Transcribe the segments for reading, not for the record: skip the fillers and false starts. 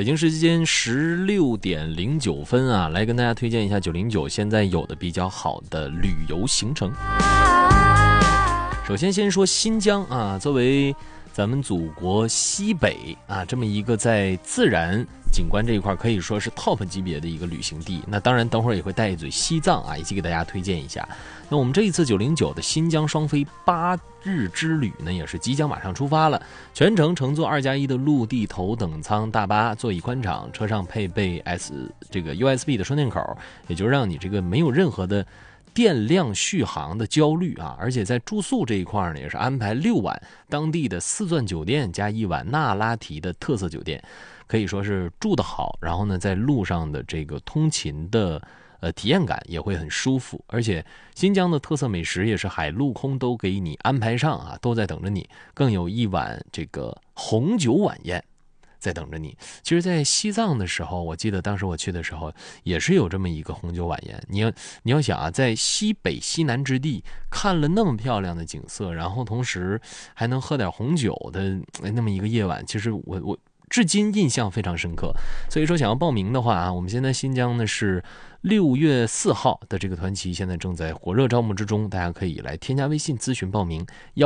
北京时间16:09啊，来跟大家推荐一下909现在有的比较好的旅游行程。首先说新疆啊，作为咱们祖国西北啊这么一个在自然景观这一块可以说是 top 级别的一个旅行地，那当然等会儿也会带一嘴西藏啊，一起给大家推荐一下。那我们这一次909的新疆双飞8日之旅呢，也是即将马上出发了，全程乘坐2+1的陆地头等舱大巴，座椅宽敞，车上配备USB 的充电口，也就让你这个没有任何的电量续航的焦虑啊。而且在住宿这一块呢，也是安排6晚当地的4钻酒店加1晚那拉提的特色酒店，可以说是住得好，然后呢在路上的这个通勤的体验感也会很舒服。而且新疆的特色美食也是海陆空都给你安排上啊，都在等着你，更有1晚这个红酒晚宴在等着你。其实在西藏的时候，我记得当时我去的时候也是有这么一个红酒晚宴。你要想啊，在西北西南之地看了那么漂亮的景色，然后同时还能喝点红酒的那么一个夜晚，其实我至今印象非常深刻。所以说想要报名的话啊，我们现在新疆呢是6月4号的这个团期现在正在火热招募之中，大家可以来添加微信咨询报名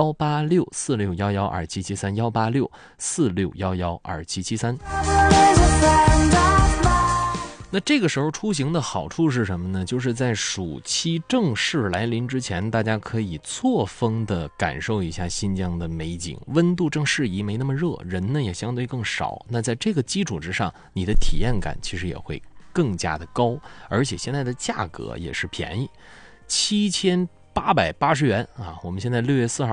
18646112773 18646112773。那这个时候出行的好处是什么呢？就是在暑期正式来临之前，大家可以错峰的感受一下新疆的美景，温度正适宜，没那么热，人呢也相对更少。那在这个基础之上，你的体验感其实也会更加的高，而且现在的价格也是便宜，7880元啊！我们现在6月4号